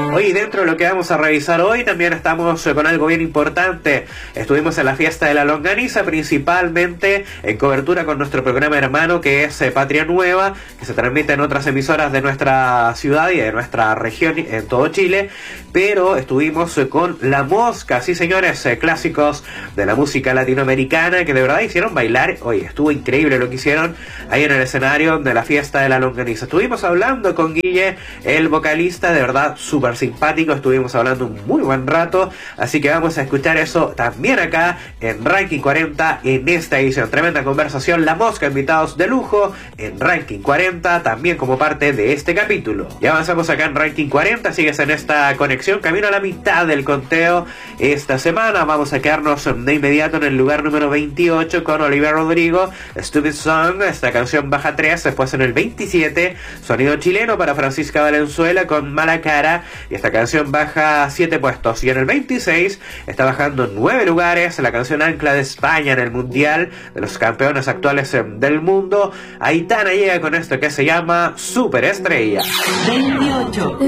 Hoy dentro de lo que vamos a revisar hoy también estamos con algo bien importante. Estuvimos en la fiesta de la longaniza, principalmente en cobertura con nuestro programa hermano que es Patria Nueva, que se transmite en otras emisoras de nuestra ciudad y de nuestra región en todo Chile, pero estuvimos con La Mosca, sí señores, clásicos de la música latinoamericana que de verdad hicieron bailar. Oye, estuvo increíble lo que hicieron ahí en el escenario de la fiesta de la longaniza. Estuvimos hablando con Guille, el vocalista, de verdad súper simpático, estuvimos hablando un muy buen rato, así que vamos a escuchar eso también acá en Ranking 40 en esta edición. Tremenda conversación, La Mosca, invitados de lujo en Ranking 40, también como parte de este capítulo. Ya avanzamos acá en Ranking 40, sigues en esta conexión, camino a la mitad del conteo esta semana. Vamos a quedarnos de inmediato en el lugar número 28 con Olivia Rodrigo, Stupid Song. Esta canción baja 3, después en el 27, sonido chileno para Francisca Valenzuela con Mala Cara, y esta canción baja 7 puestos. Y en el 26 está bajando 9 lugares la canción ancla de España en el Mundial de los campeones actuales del mundo. Aitana llega con esto que se llama Superestrella. 28.